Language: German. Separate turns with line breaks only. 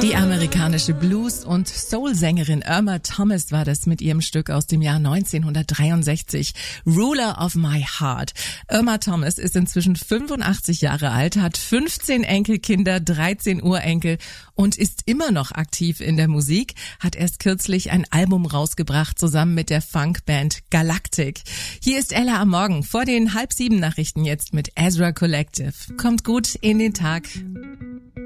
Die amerikanische Blues- und Soul-Sängerin Irma Thomas war das mit ihrem Stück aus dem Jahr 1963, Ruler of My Heart. Irma Thomas ist inzwischen 85 Jahre alt, hat 15 Enkelkinder, 13 Urenkel und ist immer noch aktiv in der Musik, hat erst kürzlich ein Album rausgebracht, zusammen mit der Funkband Galactic. Hier ist Ella am Morgen vor den 6:30 Nachrichten jetzt mit Ezra Collective. Kommt gut in den Tag.